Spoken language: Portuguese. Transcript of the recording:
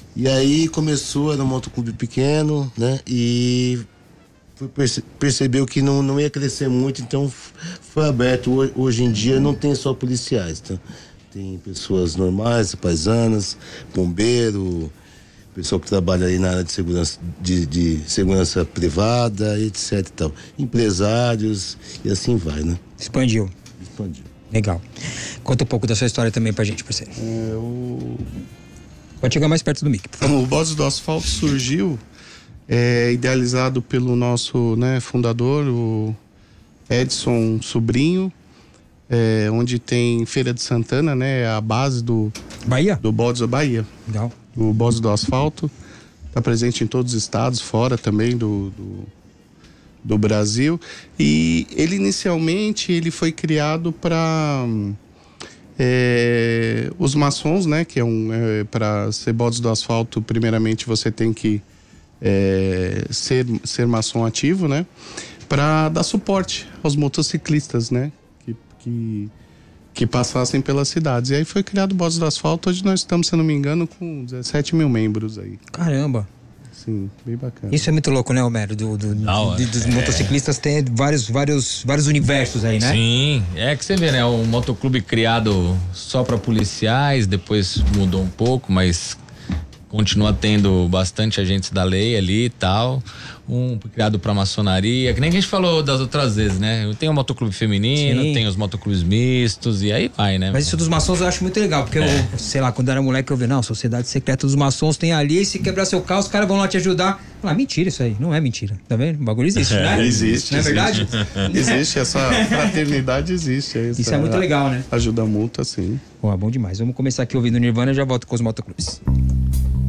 E aí começou, era um motoclube pequeno, né? E percebeu que não ia crescer muito, então foi aberto. Hoje em dia não tem só policiais, tá? Tem pessoas normais, paisanas, bombeiro, pessoal que trabalha aí na área de segurança privada, etc e tal. Empresários e assim vai, né? Expandiu. Expandiu. Legal. Conta um pouco da sua história também pra gente, parceiro. Pode chegar mais perto do mic, por favor. O Boses do Asfalto surgiu idealizado pelo nosso, né, fundador, o Edson Sobrinho, onde tem Feira de Santana, né, a base do Bahia? Do Boses da Bahia. Legal. O Boses do Asfalto está presente em todos os estados, fora também do Brasil. E ele inicialmente ele foi criado para os maçons, né, que para ser Boses do Asfalto, primeiramente você tem que ser maçom ativo, né, para dar suporte aos motociclistas, né, que passassem pelas cidades. E aí foi criado o Boses do Asfalto. Hoje nós estamos, se eu não me engano, com 17 mil membros aí. Caramba. Sim, bem bacana. Isso é muito louco, né, Homero? Dos motociclistas tem vários universos aí, né? Sim, é que você vê, né? Um motoclube criado só para policiais, depois mudou um pouco, mas continua tendo bastante agentes da lei ali e tal. Um criado pra maçonaria, que nem a gente falou das outras vezes, né? Tem o motoclube feminino, Sim. tem os motoclubes mistos e aí vai, né? Mas isso dos maçons eu acho muito legal, porque eu, sei lá, quando era moleque eu vi, não, Sociedade Secreta dos Maçons tem ali, e se quebrar seu carro, os caras vão lá te ajudar. Ah, mentira isso aí, não é mentira, tá vendo? O bagulho existe, né? Existe. Não é verdade? Existe, essa fraternidade existe. Isso é muito legal, né? Ajuda mútua, sim. Pô, bom demais. Vamos começar aqui ouvindo Nirvana e já volto com os motoclubes.